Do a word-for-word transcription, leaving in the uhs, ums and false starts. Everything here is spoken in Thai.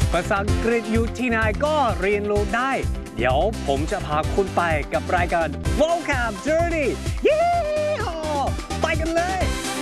ภาษาอังกฤษอยู่ที่ไหนก็เรียนรู้ได้ เดี๋ยวผมจะพาคุณไปกับรายการ Vocab Journey ยี่ห้อไปกันเลย